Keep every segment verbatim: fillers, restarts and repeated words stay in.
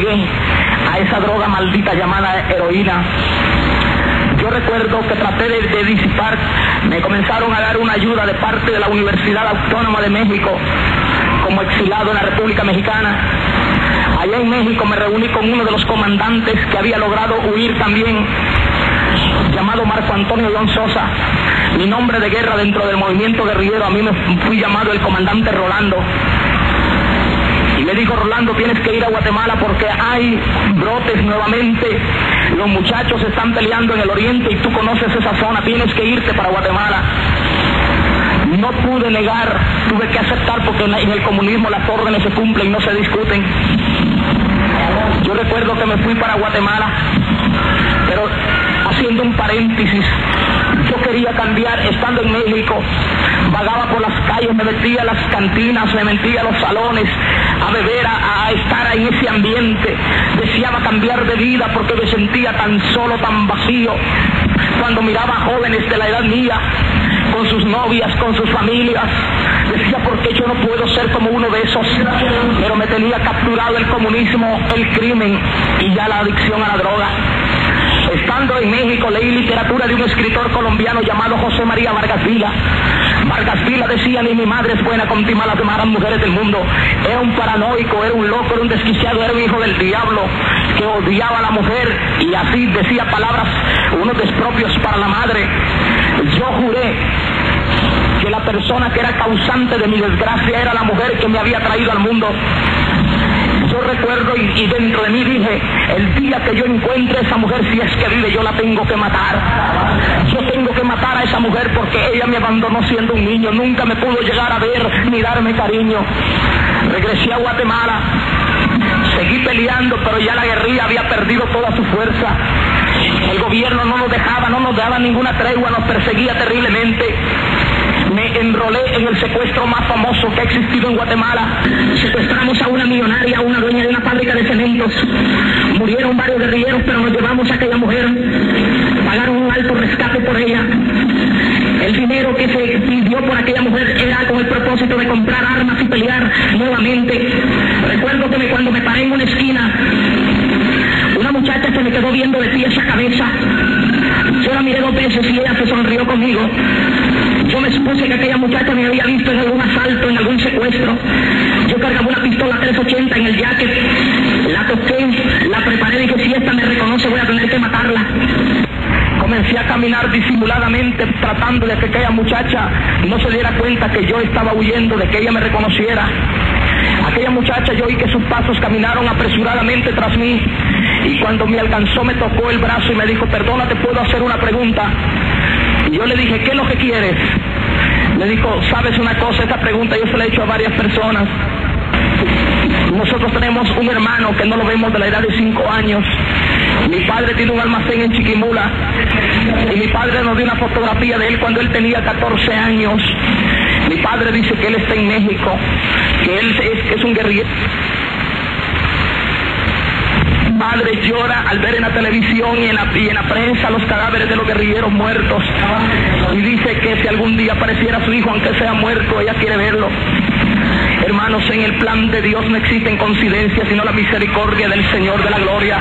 entregué a esa droga maldita llamada heroína. Yo recuerdo que traté de, de disipar, me comenzaron a dar una ayuda de parte de la Universidad Autónoma de México, como exilado en la República Mexicana. Allá en México me reuní con uno de los comandantes que había logrado huir también, llamado Marco Antonio León Sosa. Mi nombre de guerra dentro del movimiento guerrillero, a mí me fui llamado el comandante Rolando. Y me dijo: Rolando, tienes que ir a Guatemala porque hay brotes nuevamente. Los muchachos están peleando en el oriente y tú conoces esa zona, tienes que irte para Guatemala. No pude negar, tuve que aceptar porque en el comunismo las órdenes se cumplen y no se discuten. Yo recuerdo que me fui para Guatemala, pero haciendo un paréntesis, yo quería cambiar estando en México. Vagaba por las calles, me metía a las cantinas, me metía a los salones, a beber, a, a estar en ese ambiente. Deseaba cambiar de vida porque me sentía tan solo, tan vacío. Cuando miraba a jóvenes de la edad mía, con sus novias, con sus familias, decía: ¿por qué yo no puedo ser como uno de esos? Pero me tenía capturado el comunismo, el crimen y ya la adicción a la droga. Estando en México leí literatura de un escritor colombiano llamado José María Vargas Vila. Vargas Vila decía: ni mi madre es buena con timar las demás mujeres del mundo. Era un paranoico, era un loco, era un desquiciado, era un hijo del diablo que odiaba a la mujer y así decía palabras, unos despropios para la madre. Yo juré que la persona que era causante de mi desgracia era la mujer que me había traído al mundo. Yo recuerdo y, y dentro de mí dije: el día que yo encuentre a esa mujer, si es que vive, yo la tengo que matar. Yo tengo que matar a esa mujer porque ella me abandonó siendo un niño, nunca me pudo llegar a ver ni darme cariño. Regresé a Guatemala, seguí peleando, pero ya la guerrilla había perdido toda su fuerza. El gobierno no nos dejaba, no nos daba ninguna tregua, nos perseguía terriblemente. Me enrolé en el secuestro más famoso que ha existido en Guatemala. Secuestramos a una millonaria, a una dueña de una fábrica de cementos. Murieron varios guerrilleros, pero nos llevamos a aquella mujer. Pagaron un alto rescate por ella. El dinero que se pidió por aquella mujer era con el propósito de comprar armas y pelear nuevamente. Recuerdo que me, cuando me paré en una esquina, una muchacha se me quedó viendo de pies a cabeza. Yo la miré dos veces y ella se sonrió conmigo. Yo me supuse que aquella muchacha me había visto en algún asalto, en algún secuestro. Yo cargaba una pistola trescientos ochenta en el jacket, la toqué, la preparé y dije: si esta me reconoce voy a tener que matarla. Comencé a caminar disimuladamente tratando de que aquella muchacha no se diera cuenta que yo estaba huyendo, de que ella me reconociera. Aquella muchacha, yo oí que sus pasos caminaron apresuradamente tras mí y cuando me alcanzó me tocó el brazo y me dijo: perdona, ¿te puedo hacer una pregunta? Y yo le dije: ¿qué es lo que quieres? Me dijo: ¿sabes una cosa? Esta pregunta yo se la he hecho a varias personas. Nosotros tenemos un hermano que no lo vemos de la edad de cinco años. Mi padre tiene un almacén en Chiquimula y mi padre nos dio una fotografía de él cuando él tenía catorce años. Mi padre dice que él está en México, que él es, es un guerrillero. Mi padre llora al ver en la televisión y en la, y en la prensa los cadáveres de los guerrilleros muertos y dice que si algún día apareciera su hijo, aunque sea muerto, ella quiere verlo. Hermanos, en el plan de Dios no existen coincidencias, sino la misericordia del Señor de la gloria.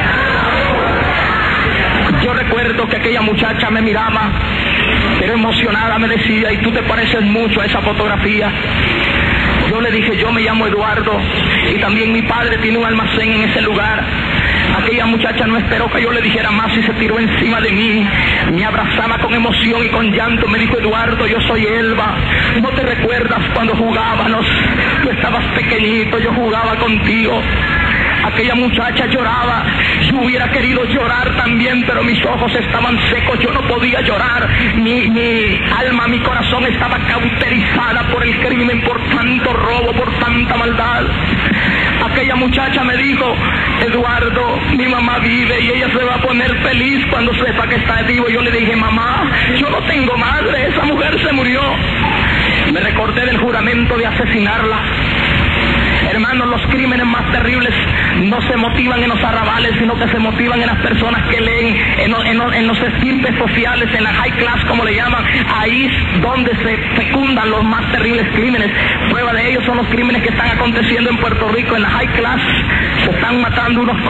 Yo recuerdo que aquella muchacha me miraba, pero emocionada me decía: y tú te pareces mucho a esa fotografía. Yo le dije: yo me llamo Eduardo y también mi padre tiene un almacén en ese lugar. Aquella muchacha no esperó que yo le dijera más y se tiró encima de mí, me abrazaba con emoción y con llanto. Me dijo: Eduardo, yo soy Elba, ¿no te recuerdas cuando jugábamos? Tú estabas pequeñito, yo jugaba contigo. Aquella muchacha lloraba, yo hubiera querido llorar también, pero mis ojos estaban secos, yo no podía llorar. Mi, mi alma, mi corazón estaba cauterizada por el crimen, por tanto robo, por tanta maldad. Aquella muchacha me dijo: Eduardo, mi mamá vive y ella se va a poner feliz cuando sepa que está vivo. Yo le dije: mamá, yo no tengo madre, esa mujer se murió. Me recordé del juramento de asesinarla. Hermanos, los crímenes más terribles no se motivan en los arrabales, sino que se motivan en las personas que leen, en, en, en los estirpes sociales, en la high class, como le llaman. Ahí es donde se fecundan los más terribles crímenes. Prueba de ello son los crímenes que están aconteciendo en Puerto Rico, en la high class. Se están matando unos